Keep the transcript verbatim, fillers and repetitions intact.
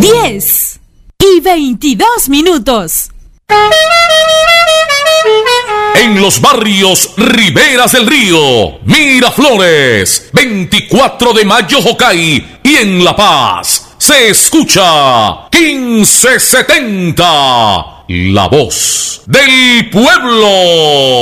diez y veintidós minutos. En los barrios Riberas del Río, Miraflores, veinticuatro de mayo Jocay y en La Paz se escucha quince setenta, la voz del pueblo.